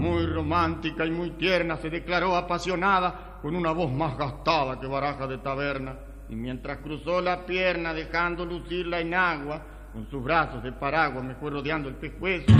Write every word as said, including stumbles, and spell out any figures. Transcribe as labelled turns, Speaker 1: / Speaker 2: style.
Speaker 1: muy romántica y muy tierna, se declaró apasionada con una voz más gastada que baraja de taberna. Y mientras cruzó la pierna dejando lucir la enagua, con sus brazos de paraguas me fue rodeando el pescuezo.